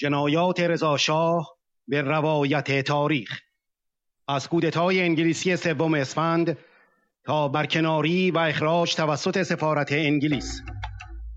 جنایات رضا شاه به روایت تاریخ، از کودتای انگلیسی 3 اسفند تا برکناری و اخراج توسط سفارت انگلیس.